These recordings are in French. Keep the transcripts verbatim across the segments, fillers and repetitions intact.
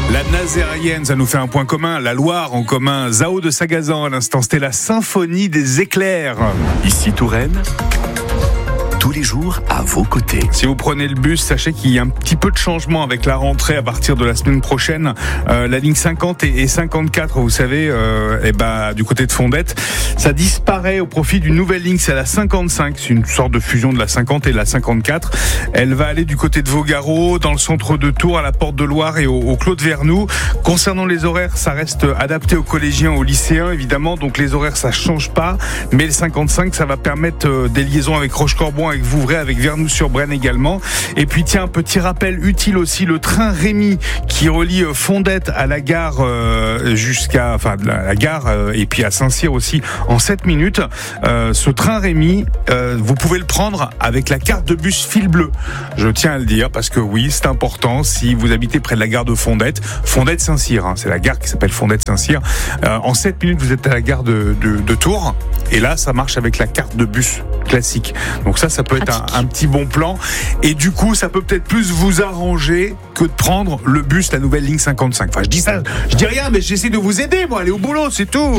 La Nazérienne, ça nous fait un point commun. La Loire en commun. Zao de Sagazan à l'instant, c'était la symphonie des éclairs. Ici Touraine, tous les jours à vos côtés. Si vous prenez le bus, sachez qu'il y a un petit peu de changement avec la rentrée à partir de la semaine prochaine. Euh, la ligne cinquante et cinquante-quatre, vous savez, euh, et bah, du côté de Fondette, ça disparaît au profit d'une nouvelle ligne. C'est la cinquante-cinq. C'est une sorte de fusion de la cinquante et de la cinquante-quatre. Elle va aller du côté de Vaugaro, dans le centre de Tours, à la Porte de Loire et au, au Clos de Vernoux. Concernant les horaires, ça reste adapté aux collégiens, aux lycéens, évidemment. Donc les horaires, ça change pas. Mais le cinquante-cinq, ça va permettre euh, des liaisons avec Rochecorbon, avec Vouvray, avec Vernoux-sur-Brenne également. Et puis tiens, un petit rappel utile aussi, le train Rémy qui relie Fondette à la gare euh, jusqu'à, enfin la, la gare euh, et puis à Saint-Cyr aussi en sept minutes. Euh, ce train Rémy, euh, vous pouvez le prendre avec la carte de bus fil bleu. Je tiens à le dire parce que oui, c'est important. Si vous habitez près de la gare de Fondette, Fondette-Saint-Cyr, hein, c'est la gare qui s'appelle Fondette-Saint-Cyr. Euh, en sept minutes, vous êtes à la gare de, de, de Tours. Et là, ça marche avec la carte de bus classique. Donc ça, ça peut être un, un petit bon plan. Et du coup, ça peut peut-être plus vous arranger que de prendre le bus, la nouvelle ligne cinquante-cinq. Enfin, je dis ça, je dis rien, mais j'essaie de vous aider, moi. Allez au boulot, c'est tout.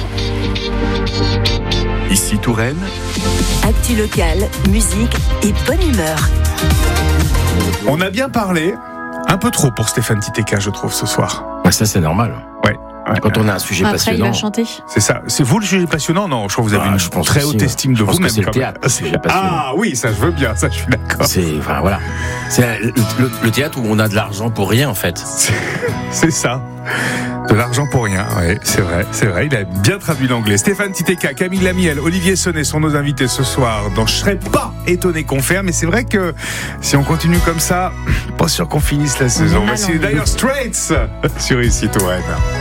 Ici Touraine, actu locale, musique et bonne humeur. On a bien parlé, un peu trop pour Stéphane Titeka, je trouve, ce soir. Ouais, ça, c'est normal. Ouais. Ouais, Quand on a un sujet Après, passionnant. il va chanter. C'est ça. C'est vous le sujet passionnant? Non, je crois que vous avez Ah, une je pense très aussi, haute ouais. estime de Je pense vous-même. que c'est le quand même. théâtre, le sujet passionnant. Ah oui, ça je veux bien, ça je suis d'accord. C'est, enfin voilà. C'est le, le, le théâtre où on a de l'argent pour rien, en fait. C'est, c'est ça. De l'argent pour rien, oui, c'est vrai, c'est vrai, il a bien traduit l'anglais. Stéphane Titeka, Camille Lamiel, Olivier Sonnet sont nos invités ce soir dans Je serais pas étonné qu'on fait, mais c'est vrai que si on continue comme ça, pas sûr qu'on finisse la saison. Voici d'ailleurs Straits sur Ici Touraine.